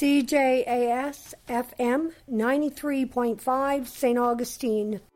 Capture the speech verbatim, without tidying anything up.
C J A S F M ninety-three point five, Saint Augustine.